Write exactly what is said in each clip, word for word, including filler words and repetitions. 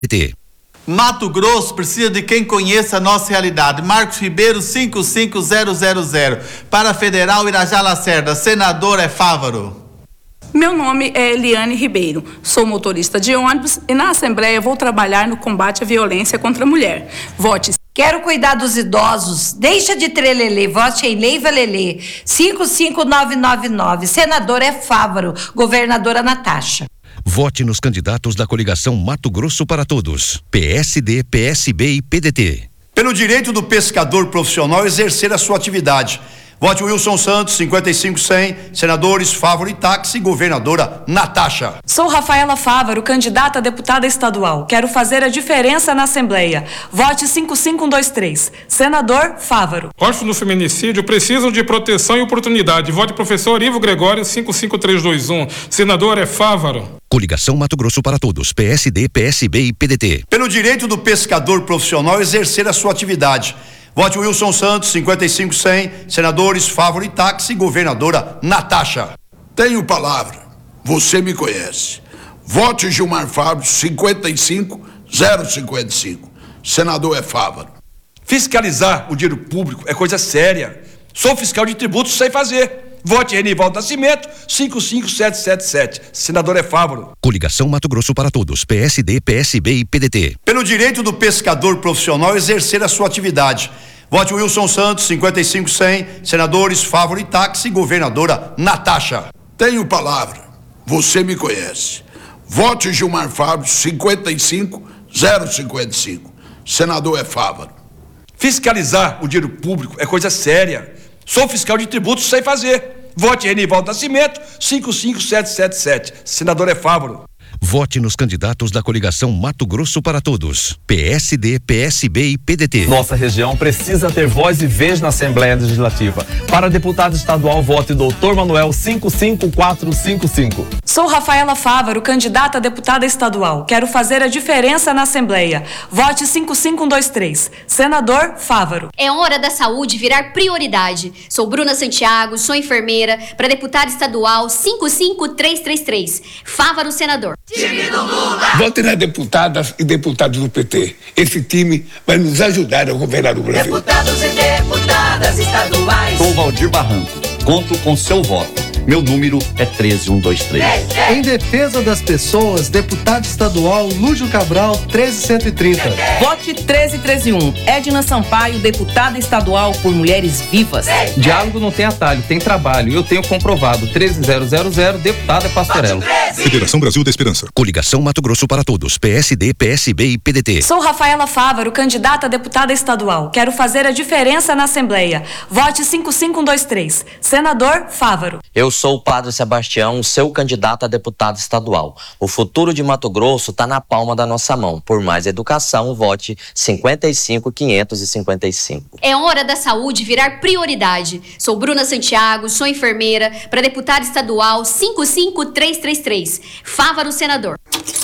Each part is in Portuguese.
Mato Grosso precisa de quem conheça a nossa realidade. Marcos Ribeiro, cinco cinco zero zero zero. Para Federal, Irajá Lacerda. Senador é Fávaro. Meu nome é Eliane Ribeiro, sou motorista de ônibus e na Assembleia vou trabalhar no combate à violência contra a mulher. Vote. Quero cuidar dos idosos. Deixa de trelelê, vote em Leiva Lelê. cinco cinco nove nove nove. Senador é Fávaro. Governadora Natasha. Vote nos candidatos da coligação Mato Grosso para Todos. P S D, P S B e P D T. Pelo direito do pescador profissional exercer a sua atividade. Vote Wilson Santos, cinquenta e cinco cem, senadores Fávaro e Táxi, governadora Natasha. Sou Rafaela Fávaro, candidata a deputada estadual. Quero fazer a diferença na Assembleia. Vote cinco cinco um dois três. Senador Fávaro. Órfãos do feminicídio precisam de proteção e oportunidade. Vote professor Ivo Gregório, cinco cinco três dois um. Senador é Fávaro. Coligação Mato Grosso para Todos. P S D, P S B e P D T. Pelo direito do pescador profissional exercer a sua atividade. Vote Wilson Santos, cinquenta e cinco cem, senadores Fávaro e Táxi, governadora Natasha. Tenho palavra, você me conhece. Vote Gilmar Fábio, cinquenta e cinco zero cinquenta e cinco, senador é Fávaro. Fiscalizar o dinheiro público é coisa séria. Sou fiscal de tributos, sei fazer. Vote Renivaldo Nascimento, cinco cinco sete sete sete, senador é Fávaro. Coligação Mato Grosso para Todos. P S D, P S B e P D T. Pelo direito do pescador profissional exercer a sua atividade. Vote Wilson Santos, cinquenta e cinco cem, senadores Fávaro e Táxi, governadora Natasha. Tenho palavra, você me conhece. Vote Gilmar Fábio, cinquenta e cinco zero cinquenta e cinco, senador é Fávaro. Fiscalizar o dinheiro público é coisa séria. Sou fiscal de tributos, sei fazer. Vote Renivaldo Nascimento, cinco cinco sete sete sete, senador é Fávaro. Vote nos candidatos da coligação Mato Grosso para Todos. P S D, P S B e P D T. Nossa região precisa ter voz e vez na Assembleia Legislativa. Para deputado estadual, vote doutor Manuel, cinco cinco quatro cinco cinco. Sou Rafaela Fávaro, candidata a deputada estadual. Quero fazer a diferença na Assembleia. Vote cinco cinco um dois três. Senador Fávaro. É hora da saúde virar prioridade. Sou Bruna Santiago, sou enfermeira. Para deputada estadual, cinco cinco três três três. Fávaro, senador. Time do Lula! Vote nas deputadas e deputados do P T. Esse time vai nos ajudar a governar o Brasil. Deputados e deputadas estaduais. Sou Valdir Barranco. Conto com seu voto. Meu número é treze um dois três. Em defesa das pessoas, deputado estadual Lúcio Cabral, treze cento e trinta. Vote treze treze um. Edna Sampaio, deputada estadual por Mulheres Vivas. Diálogo não tem atalho, tem trabalho. Eu tenho comprovado. treze zero zero zero, deputada Pastorello. Federação Brasil da Esperança. Coligação Mato Grosso para Todos. P S D, P S B e P D T. Sou Rafaela Fávaro, candidata a deputada estadual. Quero fazer a diferença na Assembleia. Vote cinco cinco um dois três. Senador Fávaro. Eu sou o Padre Sebastião, seu candidato a deputado estadual. O futuro de Mato Grosso está na palma da nossa mão. Por mais educação, vote cinquenta e cinco quinhentos e cinquenta e cinco. É hora da saúde virar prioridade. Sou Bruna Santiago, sou enfermeira. Para deputada estadual, cinco cinco três três três. Fávaro, senador.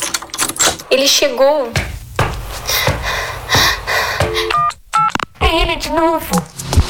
Ele chegou. É ele de novo.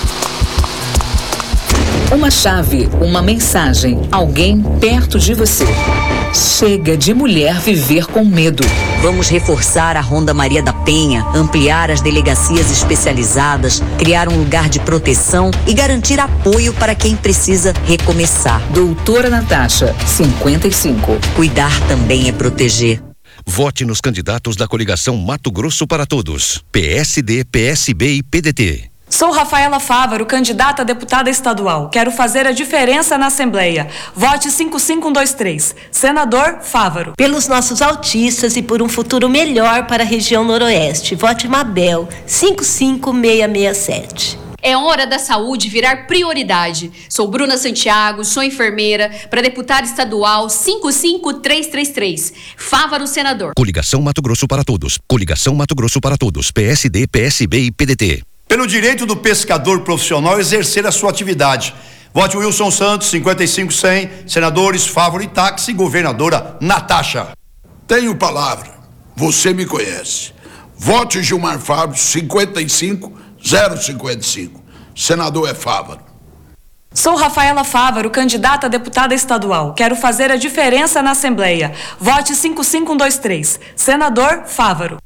Uma chave, uma mensagem, alguém perto de você. Chega de mulher viver com medo. Vamos reforçar a Ronda Maria da Penha, ampliar as delegacias especializadas, criar um lugar de proteção e garantir apoio para quem precisa recomeçar. Doutora Natasha, cinquenta e cinco. Cuidar também é proteger. Vote nos candidatos da coligação Mato Grosso para Todos. P S D, P S B e P D T. Sou Rafaela Fávaro, candidata a deputada estadual. Quero fazer a diferença na Assembleia. Vote cinco cinco um dois três. Senador Fávaro. Pelos nossos autistas e por um futuro melhor para a região noroeste. Vote Mabel, cinco cinco seis seis sete. É hora da saúde virar prioridade. Sou Bruna Santiago, sou enfermeira. Para deputada estadual, cinco cinco três três três. Fávaro, senador. Coligação Mato Grosso para Todos. Coligação Mato Grosso para Todos. P S D, P S B e P D T. Pelo direito do pescador profissional exercer a sua atividade. Vote Wilson Santos, cinquenta e cinco cem, senadores Fávaro e Táxi, governadora Natasha. Tenho palavra, você me conhece. Vote Gilmar Fábio, cinquenta e cinco zero cinquenta e cinco, senador é Fávaro. Sou Rafaela Fávaro, candidata a deputada estadual. Quero fazer a diferença na Assembleia. Vote cinco cinco um dois três. Senador Fávaro.